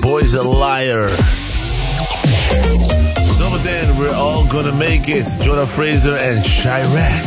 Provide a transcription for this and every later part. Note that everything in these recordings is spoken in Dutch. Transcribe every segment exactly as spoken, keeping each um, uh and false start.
Boy's a Liar. Zometeen, we're all gonna make it. Jonah Fraser en Chirac.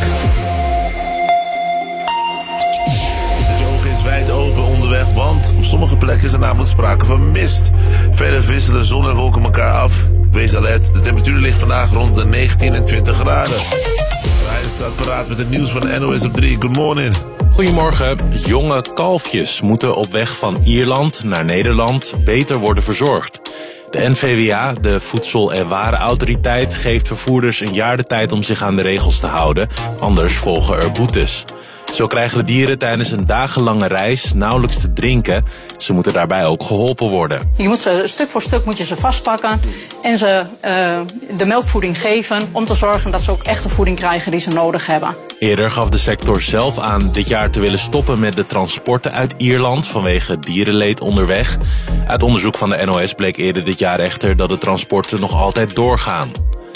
Zet je ogen eens wijd open onderweg, want op sommige plekken is er namelijk sprake van mist. Verder wisselen zon en wolken elkaar af. Wees alert, de temperatuur ligt vandaag rond de negentien en twintig graden. Hij staat paraat met het nieuws van N O S op drie. Good morning. Goedemorgen. Jonge kalfjes moeten op weg van Ierland naar Nederland beter worden verzorgd. De N V W A, de Voedsel- en Warenautoriteit, geeft vervoerders een jaar de tijd om zich aan de regels te houden. Anders volgen er boetes. Zo krijgen de dieren tijdens een dagenlange reis nauwelijks te drinken. Ze moeten daarbij ook geholpen worden. Je moet ze stuk voor stuk moet je ze vastpakken en ze uh, de melkvoeding geven om te zorgen dat ze ook echt de voeding krijgen die ze nodig hebben. Eerder gaf de sector zelf aan dit jaar te willen stoppen met de transporten uit Ierland vanwege dierenleed onderweg. Uit onderzoek van de N O S bleek eerder dit jaar echter dat de transporten nog altijd doorgaan.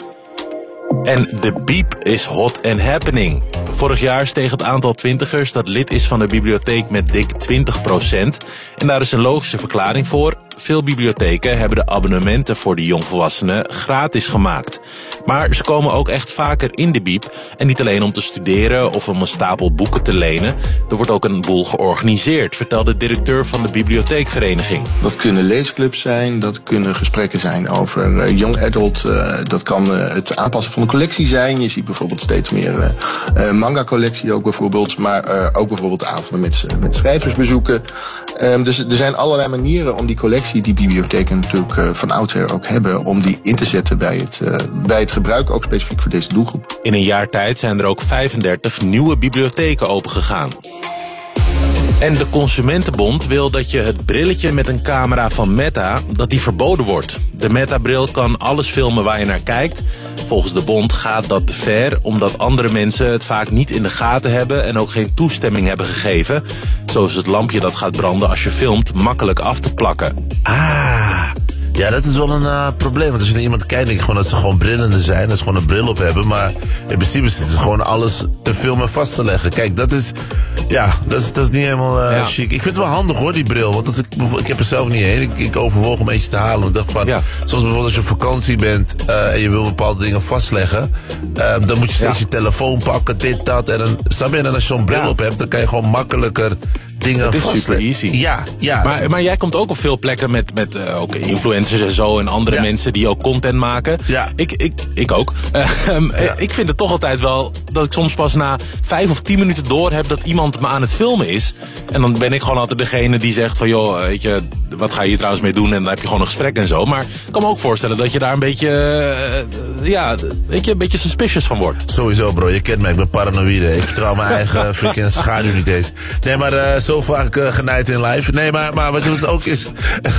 En de Biep is hot and happening. Vorig jaar steeg het aantal twintigers dat lid is van de bibliotheek met dik twintig procent. En daar is een logische verklaring voor. Veel bibliotheken hebben de abonnementen voor de jongvolwassenen gratis gemaakt. Maar ze komen ook echt vaker in de Biep. En niet alleen om te studeren of om een stapel boeken te lenen. Er wordt ook een boel georganiseerd, vertelde de directeur van de bibliotheekvereniging. Dat kunnen leesclubs zijn, dat kunnen gesprekken zijn over uh, young adult. Uh, dat kan uh, het aanpassen van de collectie zijn. Je ziet bijvoorbeeld steeds meer uh, uh, manga-collectie ook bijvoorbeeld. Maar uh, ook bijvoorbeeld avonden met, met schrijversbezoeken. Um, dus er zijn allerlei manieren om die collectie die bibliotheken natuurlijk uh, van oudsher ook hebben, om die in te zetten bij het, uh, bij het gebruik, ook specifiek voor deze doelgroep. In een jaar tijd zijn er ook vijfendertig nieuwe bibliotheken opengegaan. En de Consumentenbond wil dat je het brilletje met een camera van Meta, dat die verboden wordt. De Meta-bril kan alles filmen waar je naar kijkt. Volgens de bond gaat dat te ver, omdat andere mensen het vaak niet in de gaten hebben en ook geen toestemming hebben gegeven. Zo is het lampje dat gaat branden als je filmt makkelijk af te plakken. Ah, ja, dat is wel een uh, probleem. Want als je naar iemand kijkt, denk je gewoon dat ze gewoon brillende zijn, dat ze gewoon een bril op hebben. Maar in principe is het gewoon alles te filmen en vast te leggen. Kijk, dat is, ja, dat is, dat is niet helemaal uh, ja. chic. Ik vind het wel handig hoor, die bril. Want als ik, ik heb er zelf niet heen. Ik, ik overwoog om eentje te halen. Ik dacht van, ja. zoals bijvoorbeeld als je op vakantie bent uh, en je wil bepaalde dingen vastleggen. Uh, dan moet je steeds ja. je telefoon pakken, dit, dat. En dan, snap je? En als je zo'n bril ja. op hebt, dan kan je gewoon makkelijker dingen Het is vastleggen. super easy. Ja, ja. Maar, maar jij komt ook op veel plekken met, met uh, ook influencers en zo en andere ja. mensen die ook content maken. Ja. Ik, ik, ik ook. Uh, um, ja. Ik vind het toch altijd wel dat ik soms pas na vijf of tien minuten door heb dat iemand me aan het filmen is. En dan ben ik gewoon altijd degene die zegt van joh, weet je, wat ga je hier trouwens mee doen? En dan heb je gewoon een gesprek en zo. Maar ik kan me ook voorstellen dat je daar een beetje, uh, ja, weet je, een beetje suspicious van wordt. Sowieso bro, je kent mij, ik ben paranoïde. Ik vertrouw mijn eigen freaking schaduw niet eens. Nee, maar uh, zo vaak uh, genaaid in live. Nee, maar, maar wat het ook is,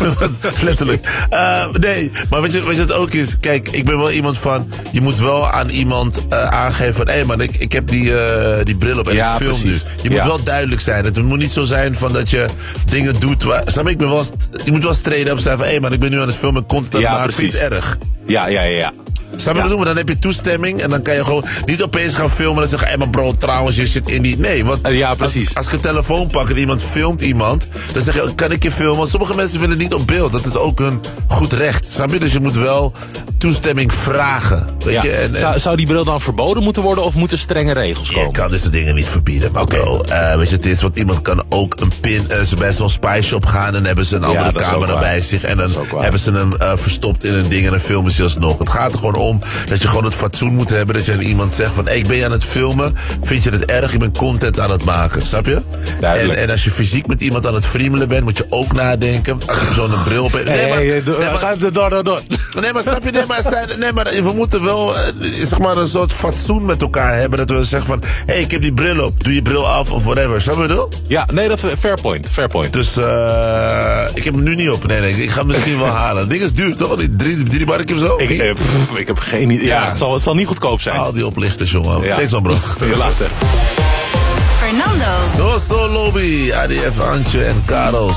letterlijk. Uh, nee, maar wat je, wat het ook is, kijk, ik ben wel iemand van, je moet wel aan iemand uh, aangeven van, hé hey man, ik, ik heb die, uh, die bril op en ja, ik film precies. nu. Je moet ja. wel duidelijk zijn. Het moet niet zo zijn van dat je dingen doet waar, snap je, ik ben wel, je moet wel straight up zijn van, hé hey man, ik ben nu aan het filmen, content aan het maken, vind je het erg? Ja, ja, ja, ja. Snap je wat doen? Maar dan heb je toestemming en dan kan je gewoon niet opeens gaan filmen en zeggen, hé maar bro, trouwens, je zit in die... Nee, want ja, precies. Als, als ik een telefoon pak en iemand filmt iemand, dan zeg je, kan ik je filmen? Want sommige mensen vinden het niet op beeld. Dat is ook hun goed recht. Snap je? Dus je moet wel toestemming vragen. Weet ja. je? En, en... Zou, zou die bril dan verboden moeten worden of moeten strenge regels komen? Je kan dit soort dingen niet verbieden, maar okay. bro, uh, weet je, het is, want iemand kan ook een pin, uh, ze bij zo'n spy shop gaan en dan hebben ze een andere ja, camera bij zich en dan hebben ze hem uh, verstopt in een ding en dan filmen ze alsnog. Het gaat er gewoon om dat je gewoon het fatsoen moet hebben, dat je aan iemand zegt van, hey, ik ben je aan het filmen, vind je het erg, ik ben content aan het maken, snap je? En, en als je fysiek met iemand aan het friemelen bent, moet je ook nadenken, als je zo'n bril op hebt. Nee, hey, maar, hey, do, nee, maar, ga door, door, door. Nee, maar snap je, nee, maar, nee, maar we moeten wel, uh, zeg maar, een soort fatsoen met elkaar hebben, dat we zeggen van, hé, hey, ik heb die bril op, doe je bril af of whatever, snap je dat? Ja, nee, dat fair point, fair point. Dus, uh, ik heb hem nu niet op, nee, nee, ik ga hem misschien wel halen. Het ding is duur, toch? Drie, drie mark of zo? Ik, ik, pff, ik heb geen idee, ja, ja. Het zal, het zal niet goedkoop zijn. Al die oplichters, jongen. Ja. Thanks man, bro. Je later. Fernando. Zo, zo, lobby. A D F, Antje en Carlos.